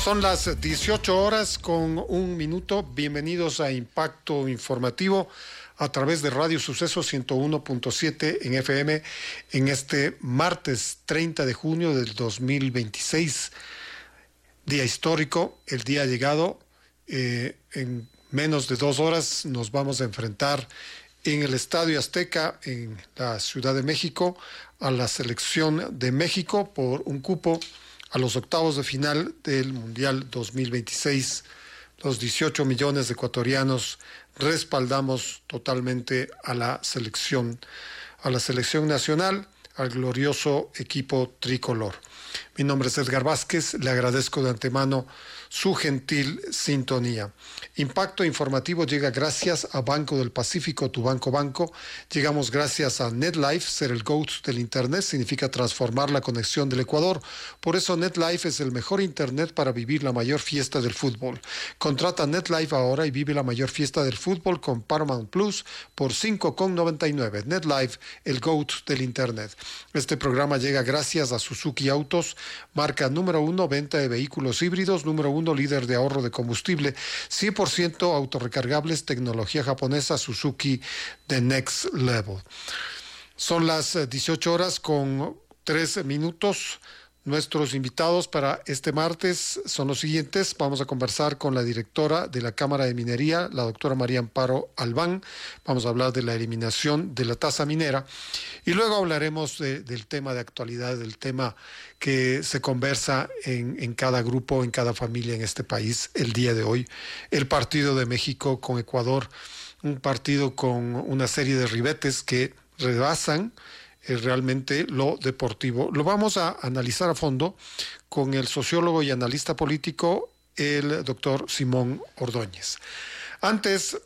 Son las 18 horas con un minuto. Bienvenidos a Impacto Informativo a través de Radio Suceso 101.7 en FM en este martes 30 de junio del 2026. Día histórico, el día ha llegado. En menos de 2 horas nos vamos a enfrentar en el Estadio Azteca, en la Ciudad de México, a la selección de México por un cupo a los octavos de final del Mundial 2026. Los 18 millones de ecuatorianos respaldamos totalmente a la selección nacional, al glorioso equipo tricolor. Mi nombre es Edgar Vázquez, le agradezco de antemano su gentil sintonía. Impacto Informativo llega gracias a Banco del Pacífico, tu banco. Llegamos gracias a NetLife. Ser el GOAT del Internet significa transformar la conexión del Ecuador. Por eso NetLife es el mejor Internet para vivir la mayor fiesta del fútbol. Contrata NetLife ahora y vive la mayor fiesta del fútbol con Paramount Plus por $5.99. NetLife, el GOAT del Internet. Este programa llega gracias a Suzuki Autos, marca número 1, venta de vehículos híbridos, número 1, líder de ahorro de combustible, 100% autorrecargables, tecnología japonesa, Suzuki The Next Level. Son las 18 horas con 3 minutos. Nuestros invitados para este martes son los siguientes. Vamos a conversar con la directora de la Cámara de Minería, la doctora María Amparo Albán. Vamos a hablar de la eliminación de la tasa minera. Y luego hablaremos del tema de actualidad, del tema que se conversa en cada grupo, en cada familia en este país el día de hoy. El partido de México con Ecuador, un partido con una serie de ribetes que rebasan realmente lo deportivo. Lo vamos a analizar a fondo con el sociólogo y analista político, el doctor Simón Ordóñez. Antes,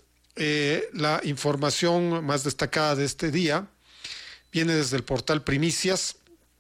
la información más destacada de este día viene desde el portal Primicias.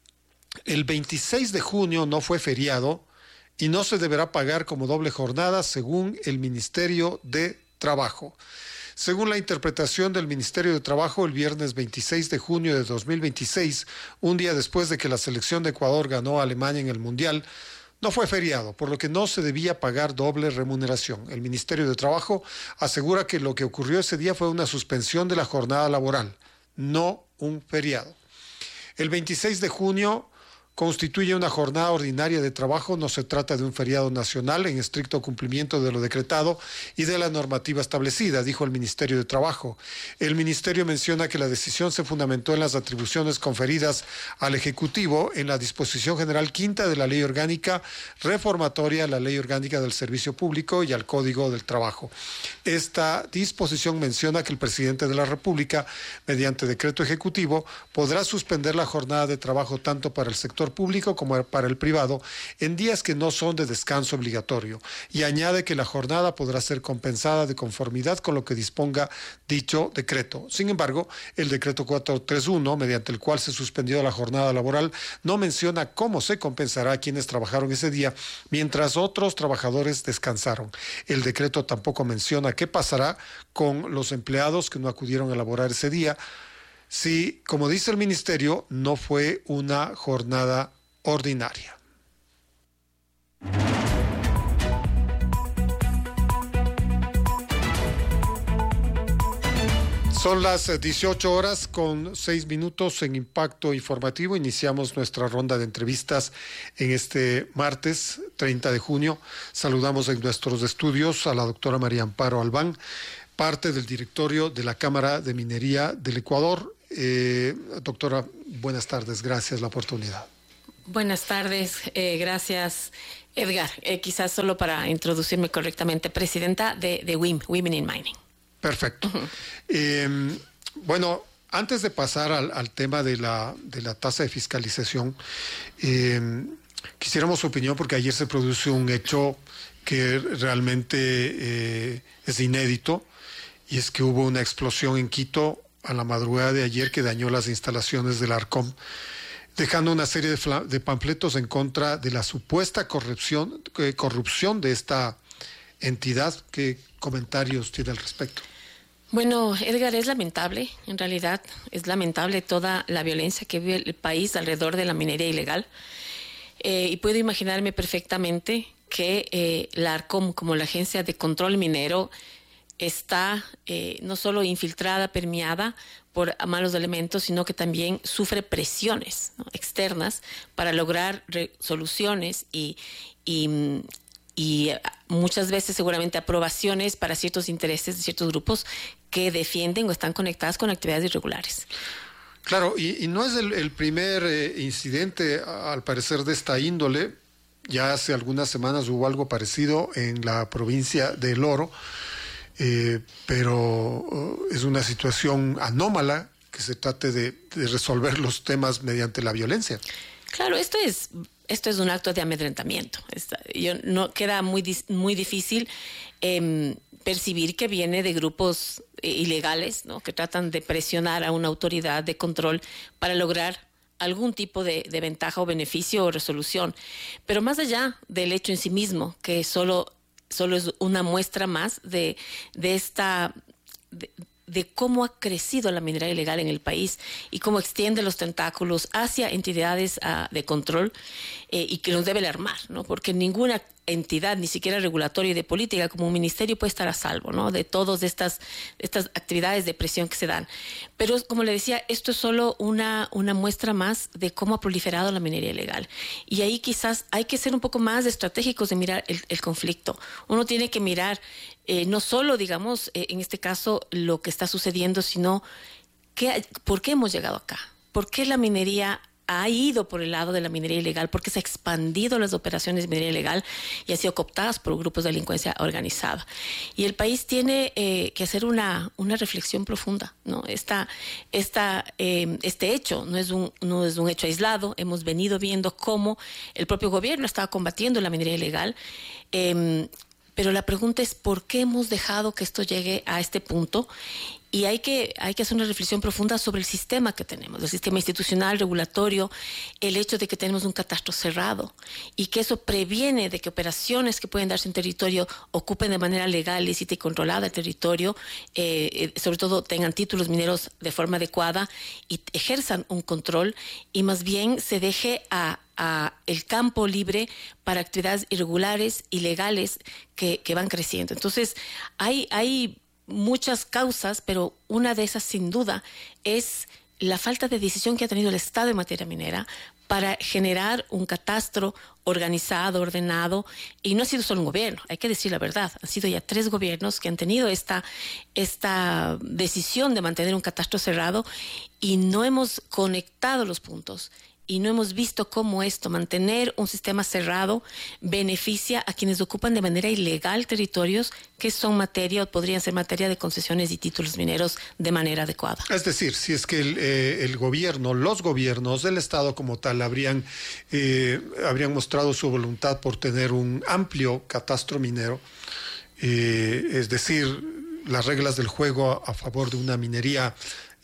El 26 de junio no fue feriado y no se deberá pagar como doble jornada según el Ministerio de Trabajo. Según la interpretación del Ministerio de Trabajo, el viernes 26 de junio de 2026, un día después de que la selección de Ecuador ganó a Alemania en el Mundial, no fue feriado, por lo que no se debía pagar doble remuneración. El Ministerio de Trabajo asegura que lo que ocurrió ese día fue una suspensión de la jornada laboral, no un feriado. El 26 de junio constituye una jornada ordinaria de trabajo, no se trata de un feriado nacional en estricto cumplimiento de lo decretado y de la normativa establecida, dijo el Ministerio de Trabajo. El Ministerio menciona que la decisión se fundamentó en las atribuciones conferidas al Ejecutivo en la disposición general quinta de la Ley Orgánica reformatoria a la Ley Orgánica del Servicio Público y al Código del Trabajo. Esta disposición menciona que el presidente de la República, mediante decreto ejecutivo, podrá suspender la jornada de trabajo tanto para el sector público como para el privado en días que no son de descanso obligatorio, y añade que la jornada podrá ser compensada de conformidad con lo que disponga dicho decreto. Sin embargo, el decreto 431, mediante el cual se suspendió la jornada laboral, no menciona cómo se compensará a quienes trabajaron ese día mientras otros trabajadores descansaron. El decreto tampoco menciona qué pasará con los empleados que no acudieron a laborar ese día, si, como dice el Ministerio, no fue una jornada ordinaria. Son las 18 horas con 6 minutos en Impacto Informativo. Iniciamos nuestra ronda de entrevistas en este martes 30 de junio. Saludamos en nuestros estudios a la doctora María Amparo Albán, parte del directorio de la Cámara de Minería del Ecuador. Doctora, buenas tardes, gracias la oportunidad. Buenas tardes, gracias Edgar. Quizás solo para introducirme correctamente, presidenta de WIM, Women in Mining. Perfecto. Bueno, antes de pasar al tema de la tasa de fiscalización, quisiéramos su opinión porque ayer se produce un hecho que realmente es inédito, y es que hubo una explosión en Quito a la madrugada de ayer que dañó las instalaciones del Arcom, dejando una serie de panfletos en contra de la supuesta corrupción de esta entidad. ¿Qué comentarios tiene al respecto? Bueno, Edgar, es lamentable, en realidad es lamentable toda la violencia que vive el país alrededor de la minería ilegal. y puedo imaginarme perfectamente que la ARCOM, como la Agencia de Control Minero, está no solo infiltrada, permeada por malos elementos, sino que también sufre presiones, ¿no?, externas para lograr soluciones y muchas veces seguramente aprobaciones para ciertos intereses de ciertos grupos que defienden o están conectadas con actividades irregulares. Claro, y no es el primer incidente, al parecer, de esta índole. Ya hace algunas semanas hubo algo parecido en la provincia de El Oro, pero es una situación anómala que se trate de resolver los temas mediante la violencia. Claro, esto es un acto de amedrentamiento. No queda muy difícil percibir que viene de grupos ilegales, ¿no?, que tratan de presionar a una autoridad de control para lograr algún tipo de ventaja o beneficio o resolución. Pero más allá del hecho en sí mismo, que solo es una muestra más de cómo ha crecido la minería ilegal en el país y cómo extiende los tentáculos hacia entidades de control, y que nos debe alarmar, ¿no?, porque ninguna entidad, ni siquiera regulatoria y de política, como un ministerio, puede estar a salvo, ¿no?, de todas estas actividades de presión que se dan. Pero, como le decía, esto es solo una muestra más de cómo ha proliferado la minería ilegal. Y ahí quizás hay que ser un poco más estratégicos de mirar el conflicto. Uno tiene que mirar no solo, digamos, en este caso, lo que está sucediendo, sino por qué hemos llegado acá, por qué la minería ha ido por el lado de la minería ilegal, porque se ha expandido las operaciones de minería ilegal y ha sido cooptadas por grupos de delincuencia organizada. Y el país tiene que hacer una reflexión profunda, ¿no? Este hecho no es un hecho aislado. Hemos venido viendo cómo el propio gobierno estaba combatiendo la minería ilegal, pero la pregunta es ¿por qué hemos dejado que esto llegue a este punto? Y hay que hacer una reflexión profunda sobre el sistema que tenemos, el sistema institucional, regulatorio, el hecho de que tenemos un catastro cerrado y que eso previene de que operaciones que pueden darse en territorio ocupen de manera legal, lícita y controlada el territorio, sobre todo tengan títulos mineros de forma adecuada y ejerzan un control, y más bien se deje a el campo libre para actividades irregulares, ilegales, que van creciendo. Entonces, hay muchas causas, pero una de esas sin duda es la falta de decisión que ha tenido el Estado en materia minera para generar un catastro organizado, ordenado, y no ha sido solo un gobierno, hay que decir la verdad, han sido ya 3 gobiernos que han tenido esta decisión de mantener un catastro cerrado y no hemos conectado los puntos. Y no hemos visto cómo mantener un sistema cerrado, beneficia a quienes ocupan de manera ilegal territorios que son materia o podrían ser materia de concesiones y títulos mineros de manera adecuada. Es decir, si es que el gobierno, los gobiernos del Estado como tal habrían mostrado su voluntad por tener un amplio catastro minero, es decir, las reglas del juego a favor de una minería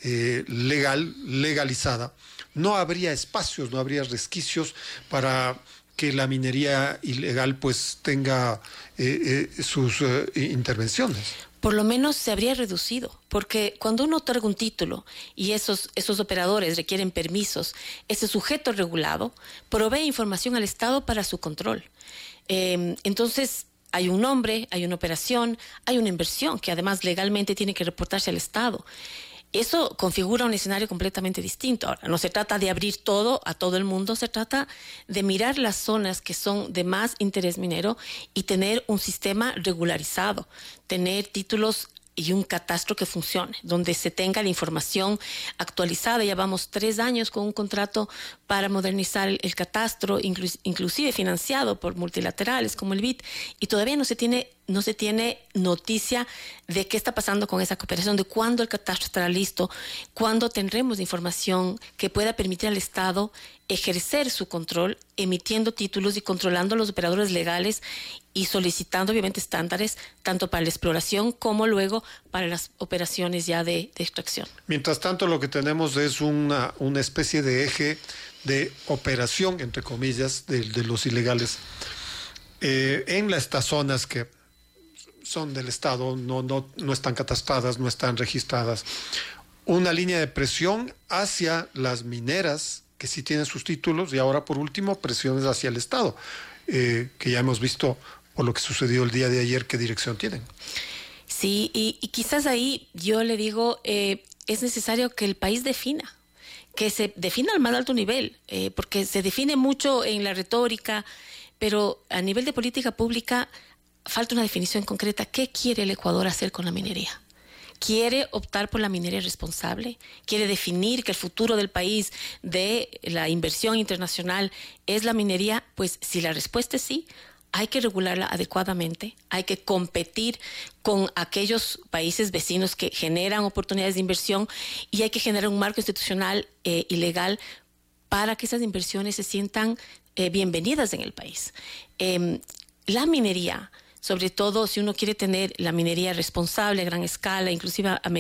legalizada, no habría espacios, no habría resquicios para que la minería ilegal pues tenga sus intervenciones. Por lo menos se habría reducido, porque cuando uno otorga un título y esos operadores requieren permisos, ese sujeto regulado provee información al Estado para su control. Entonces, hay un nombre, hay una operación, hay una inversión que además legalmente tiene que reportarse al Estado. Eso configura un escenario completamente distinto. Ahora, no se trata de abrir todo a todo el mundo, se trata de mirar las zonas que son de más interés minero y tener un sistema regularizado, tener títulos y un catastro que funcione, donde se tenga la información actualizada. Ya vamos 3 años con un contrato para modernizar el catastro, inclusive financiado por multilaterales como el BID, y todavía no se tiene noticia de qué está pasando con esa cooperación, de cuándo el catastro estará listo, cuándo tendremos información que pueda permitir al Estado ejercer su control, emitiendo títulos y controlando a los operadores legales y solicitando obviamente estándares tanto para la exploración como luego para las operaciones ya de extracción. Mientras tanto, lo que tenemos es una especie de eje de operación, entre comillas, de los ilegales en estas zonas que son del Estado, no están catastradas, no están registradas. Una línea de presión hacia las mineras que sí tienen sus títulos, y ahora por último presiones hacia el Estado, que ya hemos visto por lo que sucedió el día de ayer qué dirección tienen. Sí, y quizás ahí yo le digo, es necesario que el país defina, que se defina al más alto nivel, porque se define mucho en la retórica, pero a nivel de política pública falta una definición concreta. ¿Qué quiere el Ecuador hacer con la minería? ¿Quiere optar por la minería responsable? ¿Quiere definir que el futuro del país, de la inversión internacional, es la minería? Pues si la respuesta es sí, hay que regularla adecuadamente, hay que competir con aquellos países vecinos que generan oportunidades de inversión y hay que generar un marco institucional y legal para que esas inversiones se sientan bienvenidas en el país. La minería, sobre todo si uno quiere tener la minería responsable a gran escala, inclusive a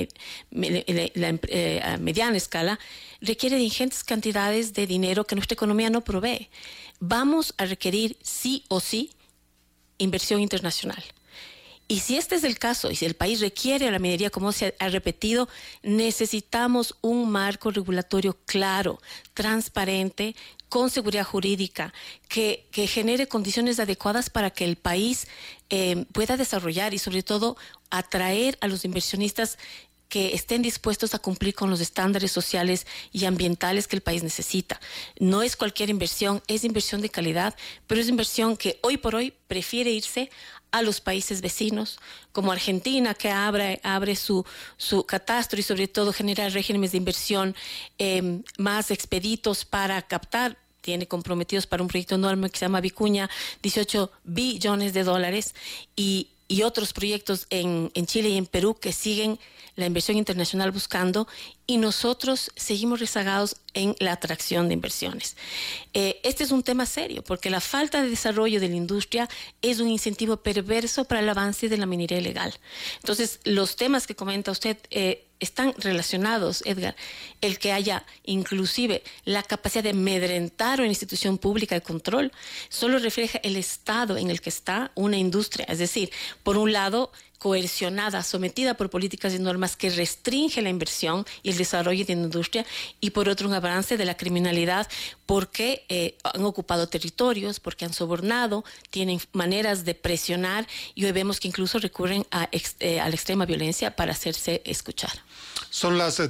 mediana escala, requiere de ingentes cantidades de dinero que nuestra economía no provee. Vamos a requerir sí o sí inversión internacional. Y si este es el caso, y si el país requiere a la minería, como se ha repetido, necesitamos un marco regulatorio claro, transparente, con seguridad jurídica, que genere condiciones adecuadas para que el país pueda desarrollar y sobre todo atraer a los inversionistas que estén dispuestos a cumplir con los estándares sociales y ambientales que el país necesita. No es cualquier inversión, es inversión de calidad, pero es inversión que hoy por hoy prefiere irse a los países vecinos, como Argentina, que abre su catastro y sobre todo genera regímenes de inversión más expeditos para captar. Tiene comprometidos para un proyecto enorme que se llama Vicuña, 18 billones de dólares y otros proyectos en Chile y en Perú que siguen la inversión internacional buscando, y nosotros seguimos rezagados en la atracción de inversiones. Este es un tema serio porque la falta de desarrollo de la industria es un incentivo perverso para el avance de la minería ilegal. Entonces, los temas que comenta usted están relacionados, Edgar. El que haya inclusive la capacidad de amedrentar una institución pública de control solo refleja el estado en el que está una industria. Es decir, por un lado, coercionada, sometida por políticas y normas que restringen la inversión y el desarrollo de la industria, y por otro un avance de la criminalidad porque han ocupado territorios, porque han sobornado, tienen maneras de presionar y hoy vemos que incluso recurren a la extrema violencia para hacerse escuchar. Son las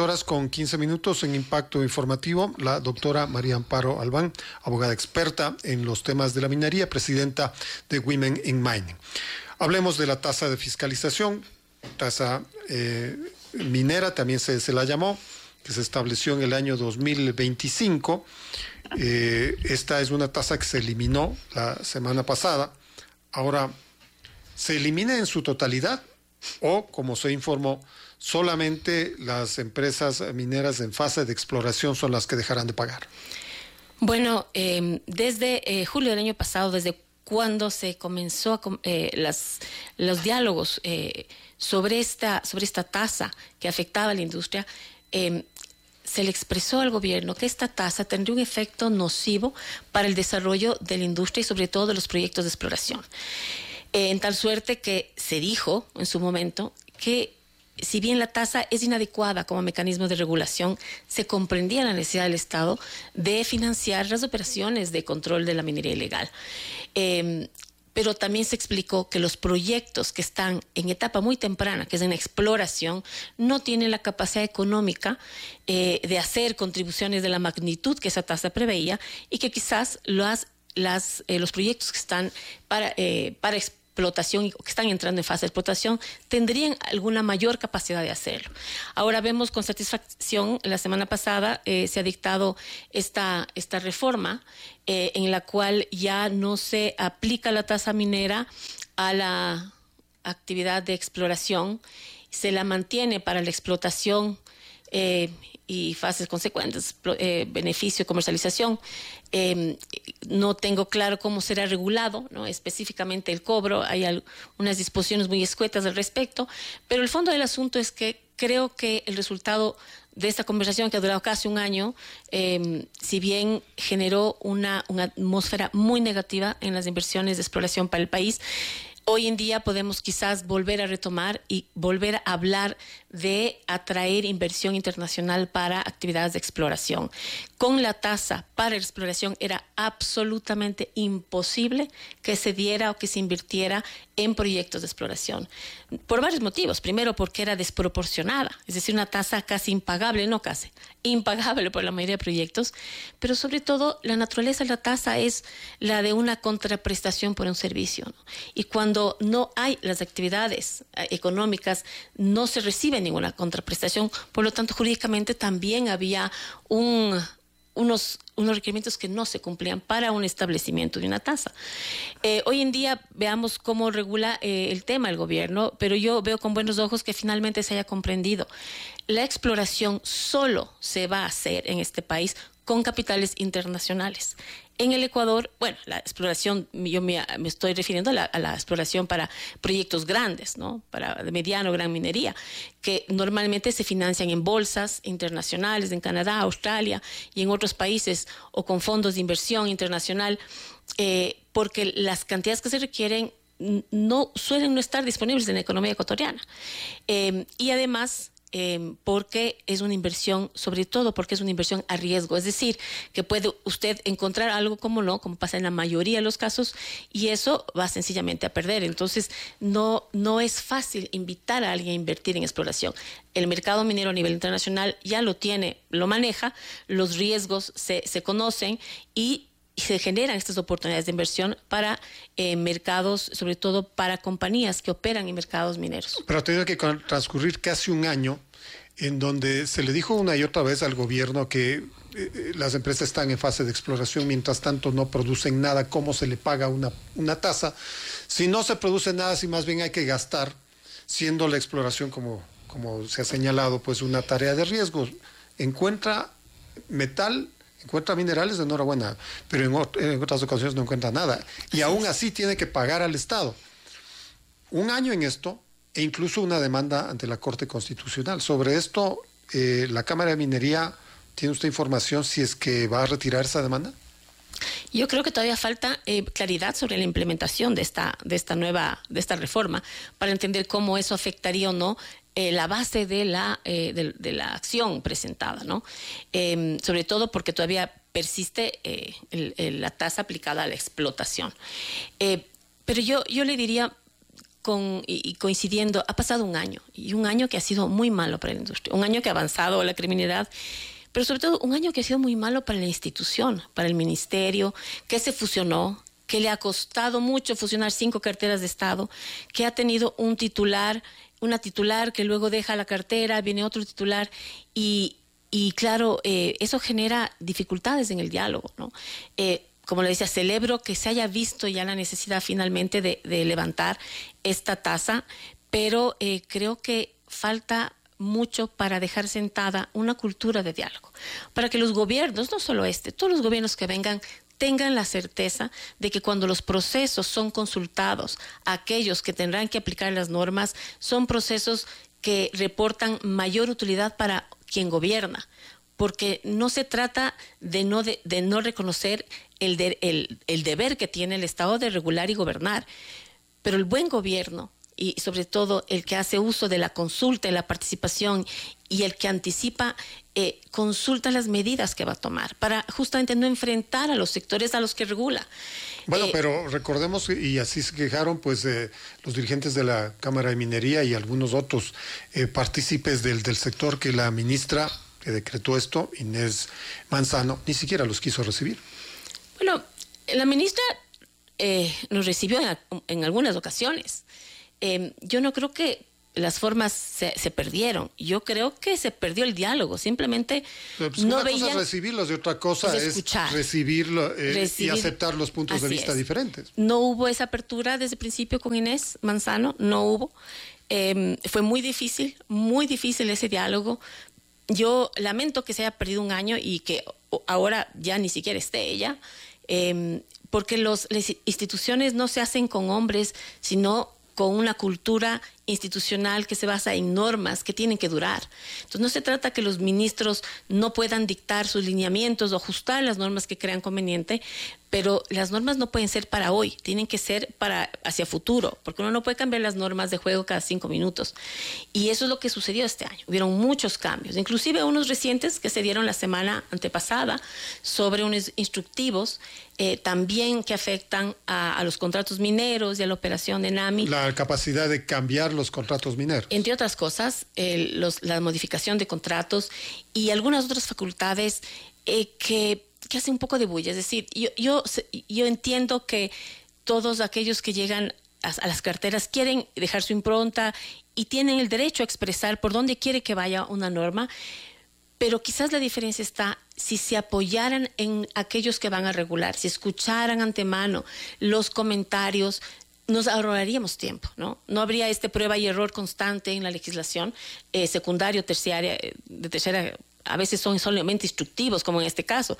18:15 en Impacto Informativo. La doctora María Amparo Albán, abogada experta en los temas de la minería, presidenta de Women in Mining. Hablemos de la tasa de fiscalización, tasa minera, también se la llamó, que se estableció en el año 2025. Esta es una tasa que se eliminó la semana pasada. Ahora, ¿se elimina en su totalidad o, como se informó, solamente las empresas mineras en fase de exploración son las que dejarán de pagar? Bueno, desde julio del año pasado, desde cuando se comenzó los diálogos sobre esta tasa que afectaba a la industria, se le expresó al gobierno que esta tasa tendría un efecto nocivo para el desarrollo de la industria y sobre todo de los proyectos de exploración. En tal suerte que se dijo en su momento que si bien la tasa es inadecuada como mecanismo de regulación, se comprendía la necesidad del Estado de financiar las operaciones de control de la minería ilegal. Pero también se explicó que los proyectos que están en etapa muy temprana, que es en exploración, no tienen la capacidad económica de hacer contribuciones de la magnitud que esa tasa preveía y que quizás los proyectos que están para explotación y que están entrando en fase de explotación tendrían alguna mayor capacidad de hacerlo. Ahora vemos con satisfacción, la semana pasada se ha dictado esta reforma en la cual ya no se aplica la tasa minera a la actividad de exploración, se la mantiene para la explotación y fases consecuentes, beneficio, comercialización. No tengo claro cómo será regulado, ¿no? Específicamente el cobro. Hay unas disposiciones muy escuetas al respecto, pero el fondo del asunto es que creo que el resultado de esta conversación, que ha durado casi un año, si bien generó una atmósfera muy negativa en las inversiones de exploración para el país, Hoy en día podemos quizás volver a retomar y volver a hablar de atraer inversión internacional para actividades de exploración. Con la tasa para exploración era absolutamente imposible que se diera o que se invirtiera en proyectos de exploración. Por varios motivos. Primero, porque era desproporcionada, es decir, una tasa casi impagable, no casi, impagable por la mayoría de proyectos, pero sobre todo la naturaleza de la tasa es la de una contraprestación por un servicio, ¿no? Y cuando no hay las actividades económicas, no se recibe ninguna contraprestación, por lo tanto, jurídicamente también había unos requerimientos que no se cumplían para un establecimiento de una tasa. Hoy en día veamos cómo regula el tema el gobierno, pero yo veo con buenos ojos que finalmente se haya comprendido. La exploración solo se va a hacer en este país con capitales internacionales. En el Ecuador, bueno, la exploración, yo me estoy refiriendo a la exploración para proyectos grandes, ¿no? Para mediano, gran minería, que normalmente se financian en bolsas internacionales, en Canadá, Australia y en otros países, o con fondos de inversión internacional, porque las cantidades que se requieren suelen no estar disponibles en la economía ecuatoriana. Y además, porque es una inversión, sobre todo porque es una inversión a riesgo, es decir, que puede usted encontrar algo como pasa en la mayoría de los casos, y eso va sencillamente a perder. Entonces no es fácil invitar a alguien a invertir en exploración. El mercado minero a nivel internacional ya lo tiene, lo maneja, los riesgos se conocen y se generan estas oportunidades de inversión para mercados, sobre todo para compañías que operan en mercados mineros. Pero ha tenido que transcurrir casi un año en donde se le dijo una y otra vez al gobierno que las empresas están en fase de exploración, mientras tanto no producen nada. ¿Cómo se le paga una tasa? Si no se produce nada, si más bien hay que gastar, siendo la exploración, como se ha señalado, pues una tarea de riesgo. Encuentra metal, encuentra minerales, de enhorabuena, pero en otras ocasiones no encuentra nada. Y aún así tiene que pagar al Estado. Un año en esto, e incluso una demanda ante la Corte Constitucional. Sobre esto, ¿la Cámara de Minería tiene usted información si es que va a retirar esa demanda? Yo creo que todavía falta claridad sobre la implementación de esta reforma para entender cómo eso afectaría o no la base de la acción presentada, ¿no? Sobre todo porque todavía persiste la tasa aplicada a la explotación. Pero yo le diría, coincidiendo, ha pasado un año, y un año que ha sido muy malo para la industria, un año que ha avanzado la criminalidad, pero sobre todo un año que ha sido muy malo para la institución, para el ministerio, que se fusionó, que le ha costado mucho fusionar 5 carteras de Estado, que ha tenido una titular que luego deja la cartera, viene otro titular, y claro, eso genera dificultades en el diálogo, ¿no? Como le decía, celebro que se haya visto ya la necesidad finalmente de levantar esta tasa, pero creo que falta mucho para dejar sentada una cultura de diálogo, para que los gobiernos, no solo todos los gobiernos que vengan, tengan la certeza de que cuando los procesos son consultados, aquellos que tendrán que aplicar las normas son procesos que reportan mayor utilidad para quien gobierna, porque no se trata de no reconocer el deber que tiene el Estado de regular y gobernar, pero el buen gobierno, y sobre todo el que hace uso de la consulta y la participación, y el que anticipa, consulta las medidas que va a tomar para justamente no enfrentar a los sectores a los que regula. Bueno, pero recordemos, y así se quejaron pues los dirigentes de la Cámara de Minería y algunos otros partícipes del sector, que la ministra que decretó esto, Inés Manzano, ni siquiera los quiso recibir. Bueno, la ministra nos recibió en algunas ocasiones. Yo no creo que las formas se perdieron. Yo creo que se perdió el diálogo. Simplemente pues no una cosa es recibirlos y otra cosa es recibirlo y aceptar los puntos de vista diferentes. No hubo esa apertura desde el principio con Inés Manzano, no hubo. Fue muy difícil ese diálogo. Yo lamento que se haya perdido un año y que ahora ya ni siquiera esté ella, porque las instituciones no se hacen con hombres, sino con una cultura institucional que se basa en normas que tienen que durar. Entonces no se trata que los ministros no puedan dictar sus lineamientos o ajustar las normas que crean conveniente, pero las normas no pueden ser para hoy, tienen que ser para hacia futuro, porque uno no puede cambiar las normas de juego cada 5 minutos. Y eso es lo que sucedió este año. Hubieron muchos cambios, inclusive unos recientes que se dieron la semana antepasada sobre unos instructivos también que afectan a los contratos mineros y a la operación de NAMI. La capacidad de cambiar los contratos mineros. Entre otras cosas, la modificación de contratos y algunas otras facultades que hace un poco de bulla. Es decir, yo entiendo que todos aquellos que llegan a las carteras quieren dejar su impronta y tienen el derecho a expresar por dónde quiere que vaya una norma, pero quizás la diferencia está si se apoyaran en aquellos que van a regular, si escucharan antemano los comentarios, nos ahorraríamos tiempo, ¿no? No habría prueba y error constante en la legislación secundaria o terciaria, de tercera. A veces son solamente instructivos, como en este caso.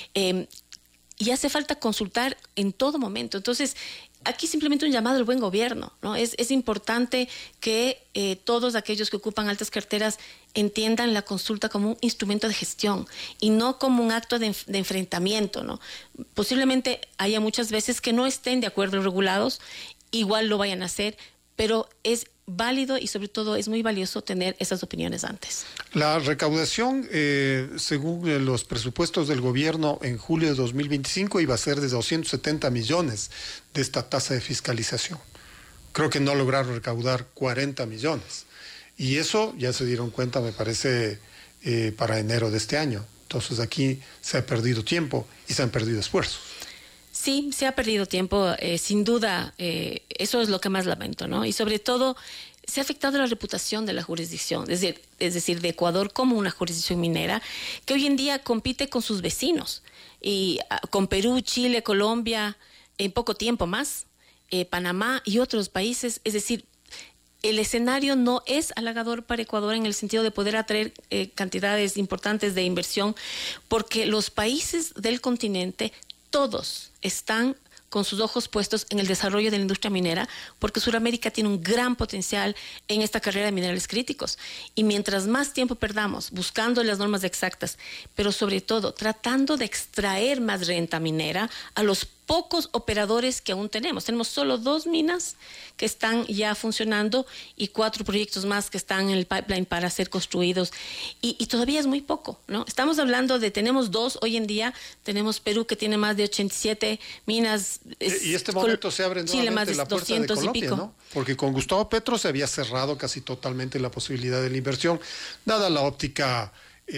Y hace falta consultar en todo momento. Entonces, aquí simplemente un llamado al buen gobierno, ¿no? Es importante que todos aquellos que ocupan altas carteras entiendan la consulta como un instrumento de gestión y no como un acto de enfrentamiento, ¿no? Posiblemente haya muchas veces que no estén de acuerdo los regulados, igual lo vayan a hacer, pero es válido y sobre todo es muy valioso tener esas opiniones antes. La recaudación, según los presupuestos del gobierno en julio de 2025, iba a ser de 270 millones de esta tasa de fiscalización. Creo que no lograron recaudar 40 millones. Y eso ya se dieron cuenta, me parece, para enero de este año. Entonces aquí se ha perdido tiempo y se han perdido esfuerzos. Sí, se ha perdido tiempo, sin duda, eso es lo que más lamento, ¿no? Y sobre todo, se ha afectado la reputación de la jurisdicción, es decir, de Ecuador como una jurisdicción minera, que hoy en día compite con sus vecinos, y con Perú, Chile, Colombia, en poco tiempo más, Panamá y otros países, es decir, el escenario no es halagador para Ecuador en el sentido de poder atraer cantidades importantes de inversión, porque los países del continente todos están con sus ojos puestos en el desarrollo de la industria minera, porque Sudamérica tiene un gran potencial en esta carrera de minerales críticos. Y mientras más tiempo perdamos buscando las normas exactas, pero sobre todo tratando de extraer más renta minera a los pocos operadores que aún tenemos. Tenemos solo 2 minas que están ya funcionando y 4 proyectos más que están en el pipeline para ser construidos. Y todavía es muy poco, ¿no? Estamos hablando tenemos 2 hoy en día. Tenemos Perú que tiene más de 87 minas. Y este momento se abre Chile más de la puerta de Colombia, ¿no? Porque con Gustavo Petro se había cerrado casi totalmente la posibilidad de la inversión, dada la óptica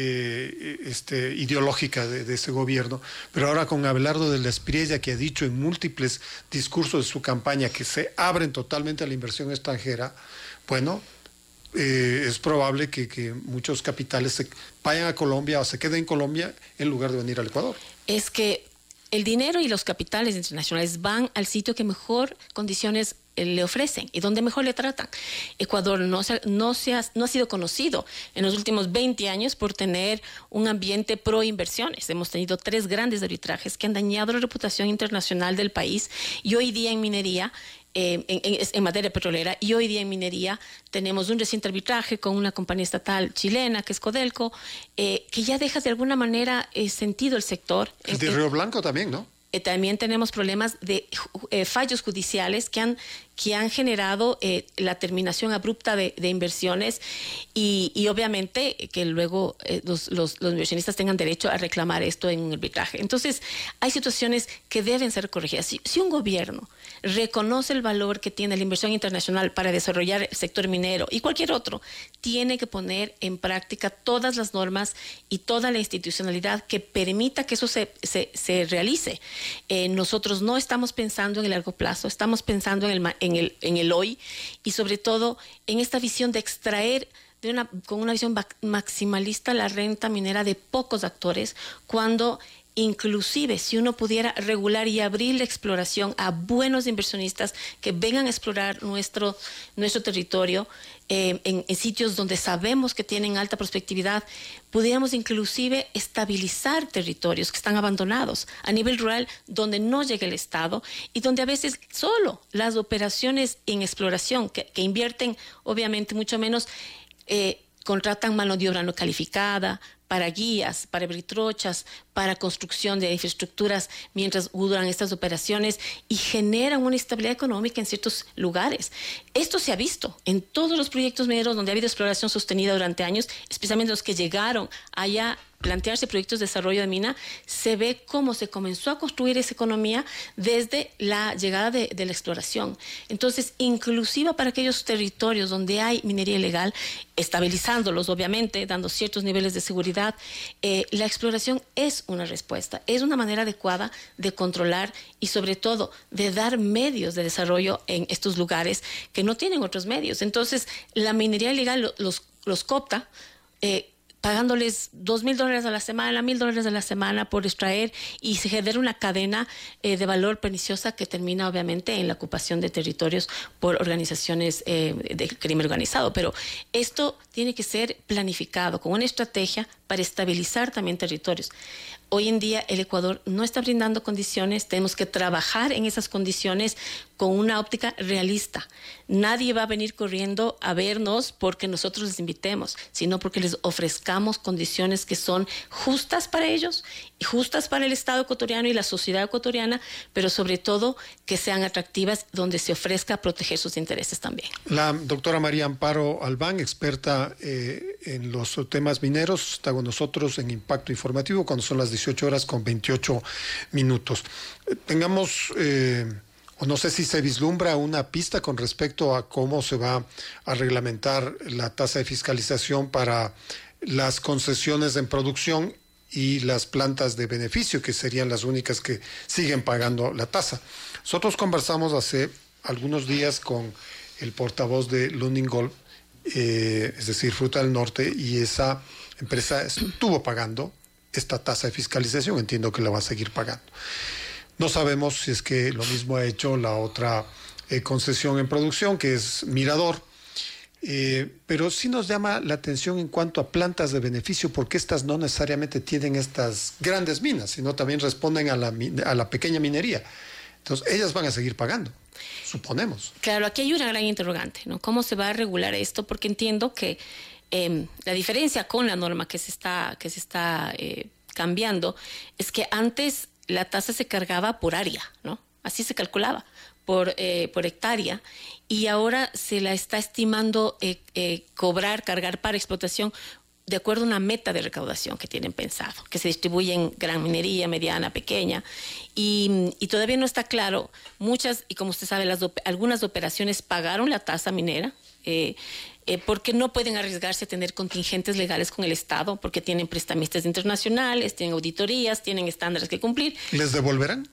ideológica de ese gobierno, pero ahora con Abelardo de la Espriella, que ha dicho en múltiples discursos de su campaña que se abren totalmente a la inversión extranjera, bueno, es probable que muchos capitales se vayan a Colombia o se queden en Colombia en lugar de venir al Ecuador. Es que el dinero y los capitales internacionales van al sitio que mejor condiciones le ofrecen y donde mejor le tratan. Ecuador no ha sido conocido en los últimos 20 años por tener un ambiente pro inversiones. Hemos tenido 3 grandes arbitrajes que han dañado la reputación internacional del país, y hoy día en minería, en materia petrolera, y hoy día en minería tenemos un reciente arbitraje con una compañía estatal chilena que es Codelco, que ya deja de alguna manera sentido el sector. El de Río Blanco también, ¿no? También tenemos problemas de fallos judiciales que han generado la terminación abrupta de inversiones y obviamente que luego los inversionistas tengan derecho a reclamar esto en un arbitraje. Entonces, hay situaciones que deben ser corregidas. Si un gobierno reconoce el valor que tiene la inversión internacional para desarrollar el sector minero y cualquier otro, tiene que poner en práctica todas las normas y toda la institucionalidad que permita que eso se realice. Nosotros no estamos pensando en el largo plazo, estamos pensando en el hoy, y sobre todo en esta visión de extraer con una visión maximalista la renta minera de pocos actores, cuando inclusive si uno pudiera regular y abrir la exploración a buenos inversionistas que vengan a explorar nuestro territorio en sitios donde sabemos que tienen alta prospectividad, pudiéramos inclusive estabilizar territorios que están abandonados a nivel rural, donde no llega el Estado y donde a veces solo las operaciones en exploración que invierten obviamente mucho menos, contratan mano de obra no calificada, para guías, para britrochas, para construcción de infraestructuras mientras duran estas operaciones y generan una estabilidad económica en ciertos lugares. Esto se ha visto en todos los proyectos mineros donde ha habido exploración sostenida durante años, especialmente los que llegaron allá plantearse proyectos de desarrollo de mina, se ve cómo se comenzó a construir esa economía desde la llegada de la exploración. Entonces, inclusive para aquellos territorios donde hay minería ilegal, estabilizándolos obviamente, dando ciertos niveles de seguridad, la exploración es una respuesta, es una manera adecuada de controlar y sobre todo de dar medios de desarrollo en estos lugares que no tienen otros medios. Entonces, la minería ilegal los coopta, pagándoles $2,000 a la semana, $1,000 a la semana por extraer, y se genera una cadena de valor perniciosa que termina obviamente en la ocupación de territorios por organizaciones de crimen organizado. Pero esto tiene que ser planificado con una estrategia para estabilizar también territorios. Hoy en día el Ecuador no está brindando condiciones, tenemos que trabajar en esas condiciones con una óptica realista. Nadie va a venir corriendo a vernos porque nosotros les invitemos, sino porque les ofrezcamos condiciones que son justas para ellos, y justas para el Estado ecuatoriano y la sociedad ecuatoriana, pero sobre todo que sean atractivas, donde se ofrezca proteger sus intereses también. La doctora María Amparo Albán, experta en los temas mineros, está con nosotros en Impacto Informativo cuando son las 18:28. Tengamos, o no sé si se vislumbra una pista con respecto a cómo se va a reglamentar la tasa de fiscalización para las concesiones en producción y las plantas de beneficio, que serían las únicas que siguen pagando la tasa. Nosotros conversamos hace algunos días con el portavoz de Lundin Gold, es decir, Fruta del Norte, y esa empresa estuvo pagando esta tasa de fiscalización, entiendo que la va a seguir pagando. No sabemos si es que lo mismo ha hecho la otra concesión en producción, que es Mirador, pero sí nos llama la atención en cuanto a plantas de beneficio, porque estas no necesariamente tienen estas grandes minas, sino también responden a la pequeña minería. Entonces, ellas van a seguir pagando, suponemos. Claro, aquí hay una gran interrogante, ¿no? ¿Cómo se va a regular esto? Porque entiendo que la diferencia con la norma que se está cambiando es que antes la tasa se cargaba por área, ¿no? Así se calculaba, por hectárea, y ahora se la está estimando cargar para explotación de acuerdo a una meta de recaudación que tienen pensado, que se distribuye en gran minería, mediana, pequeña, y todavía no está claro. Muchas, y como usted sabe, algunas operaciones pagaron la tasa minera, porque no pueden arriesgarse a tener contingentes legales con el Estado, porque tienen prestamistas internacionales, tienen auditorías, tienen estándares que cumplir. ¿Les devolverán?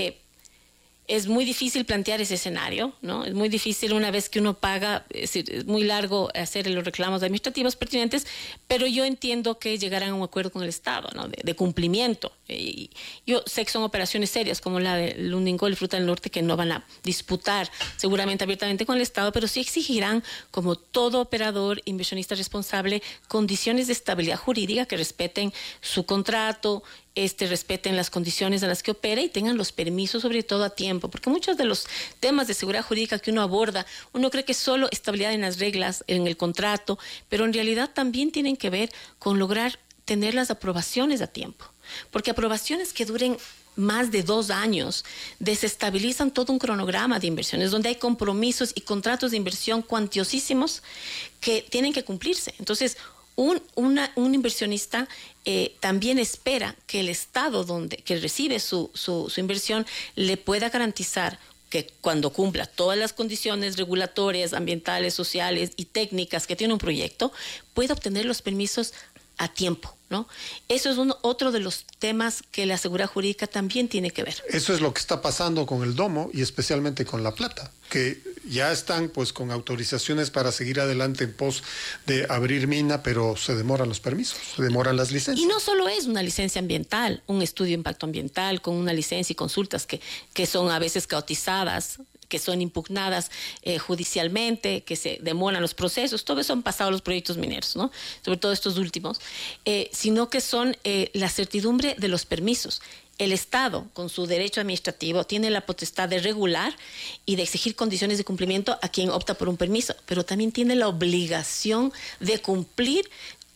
Es muy difícil plantear ese escenario, ¿no? Es muy difícil una vez que uno paga, es muy largo hacer los reclamos administrativos pertinentes, pero yo entiendo que llegarán a un acuerdo con el Estado, ¿no? De cumplimiento. Y yo sé que son operaciones serias como la de Lundin Gold y Fruta del Norte, que no van a disputar seguramente abiertamente con el Estado, pero sí exigirán, como todo operador inversionista responsable, condiciones de estabilidad jurídica que respeten su contrato, respeten las condiciones en las que opera y tengan los permisos sobre todo a tiempo, porque muchos de los temas de seguridad jurídica que uno aborda, uno cree que es solo estabilidad en las reglas, en el contrato, pero en realidad también tienen que ver con lograr tener las aprobaciones a tiempo, porque aprobaciones que duren más de 2 años desestabilizan todo un cronograma de inversiones donde hay compromisos y contratos de inversión cuantiosísimos que tienen que cumplirse. Entonces, un inversionista también espera que el Estado que recibe su inversión le pueda garantizar que cuando cumpla todas las condiciones regulatorias, ambientales, sociales y técnicas que tiene un proyecto, pueda obtener los permisos a tiempo, ¿no? Eso es otro de los temas que la seguridad jurídica también tiene que ver. Eso es lo que está pasando con el domo y especialmente con La Plata, que ya están pues con autorizaciones para seguir adelante en pos de abrir mina, pero se demoran los permisos, se demoran las licencias. Y no solo es una licencia ambiental, un estudio de impacto ambiental con una licencia y consultas que son a veces caotizadas, que son impugnadas judicialmente, que se demoran los procesos, todo eso han pasado los proyectos mineros, ¿no? Sobre todo estos últimos, sino que son la certidumbre de los permisos. El Estado, con su derecho administrativo, tiene la potestad de regular y de exigir condiciones de cumplimiento a quien opta por un permiso, pero también tiene la obligación de cumplir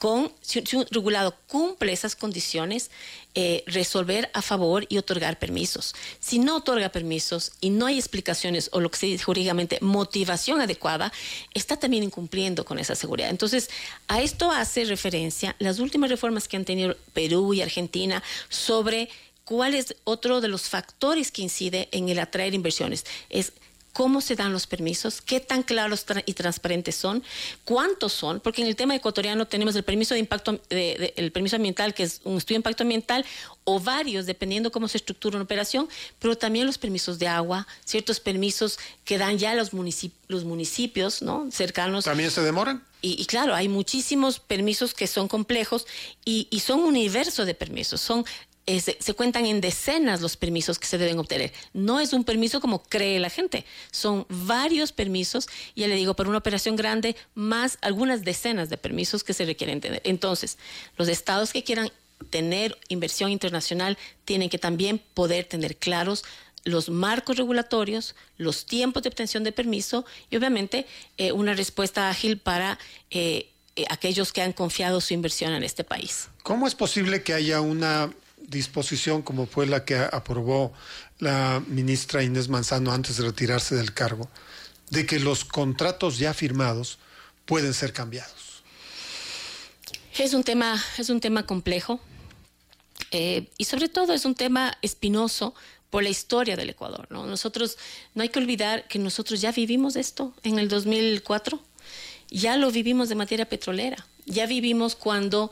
si un regulado cumple esas condiciones, resolver a favor y otorgar permisos. Si no otorga permisos y no hay explicaciones o lo que se dice jurídicamente motivación adecuada, está también incumpliendo con esa seguridad. Entonces, a esto hace referencia las últimas reformas que han tenido Perú y Argentina sobre cuál es otro de los factores que incide en el atraer inversiones. Es cómo se dan los permisos, qué tan claros y transparentes son, cuántos son, porque en el tema ecuatoriano tenemos el permiso de impacto, el permiso ambiental, que es un estudio de impacto ambiental, o varios, dependiendo cómo se estructura una operación, pero también los permisos de agua, ciertos permisos que dan ya los municipios, ¿no?, cercanos. ¿También se demoran? Y claro, hay muchísimos permisos que son complejos y son un universo de permisos, se cuentan en decenas los permisos que se deben obtener. No es un permiso como cree la gente. Son varios permisos, ya le digo, para una operación grande, más algunas decenas de permisos que se requieren tener. Entonces, los estados que quieran tener inversión internacional tienen que también poder tener claros los marcos regulatorios, los tiempos de obtención de permiso y, obviamente, una respuesta ágil para aquellos que han confiado su inversión en este país. ¿Cómo es posible que haya una disposición como fue la que aprobó la ministra Inés Manzano antes de retirarse del cargo, de que los contratos ya firmados pueden ser cambiados? Es un tema complejo y sobre todo es un tema espinoso por la historia del Ecuador, ¿no? Nosotros, no hay que olvidar que nosotros ya vivimos esto en el 2004, ya lo vivimos de materia petrolera, ya vivimos cuando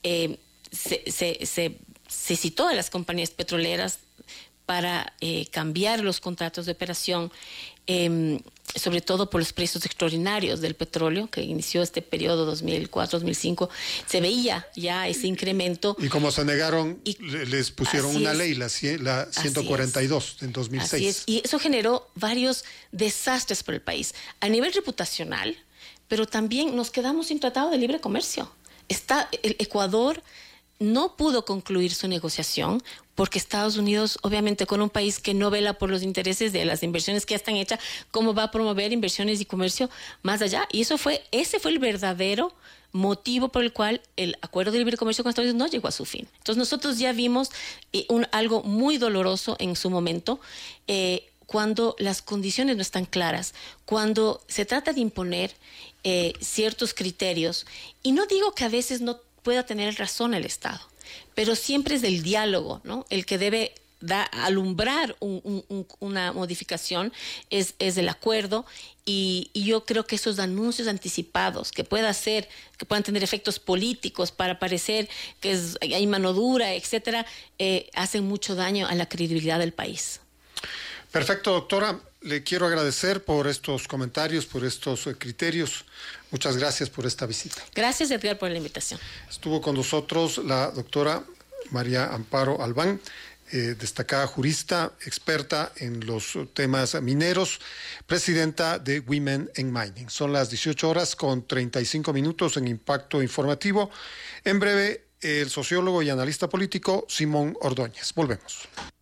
se citó a las compañías petroleras para cambiar los contratos de operación, sobre todo por los precios extraordinarios del petróleo, que inició este periodo 2004-2005, se veía ya ese incremento. Y como se negaron, les pusieron una ley, la 142 en 2006. Así es, y eso generó varios desastres por el país, a nivel reputacional, pero también nos quedamos sin tratado de libre comercio. El Ecuador no pudo concluir su negociación porque Estados Unidos, obviamente, con un país que no vela por los intereses de las inversiones que ya están hechas, ¿cómo va a promover inversiones y comercio más allá? Y ese fue el verdadero motivo por el cual el acuerdo de libre comercio con Estados Unidos no llegó a su fin. Entonces nosotros ya vimos algo muy doloroso en su momento, cuando las condiciones no están claras, cuando se trata de imponer ciertos criterios, y no digo que a veces no pueda tener razón el Estado, pero siempre es del diálogo, ¿no? El que debe alumbrar una modificación es el acuerdo, y yo creo que esos anuncios anticipados que puedan tener efectos políticos para parecer que hay mano dura, etcétera, hacen mucho daño a la credibilidad del país. Perfecto, doctora. Le quiero agradecer por estos comentarios, por estos criterios. Muchas gracias por esta visita. Gracias, Edgar, por la invitación. Estuvo con nosotros la doctora María Amparo Albán, destacada jurista, experta en los temas mineros, presidenta de Women in Mining. Son las 18:35 en Impacto Informativo. En breve, el sociólogo y analista político Simón Ordóñez. Volvemos.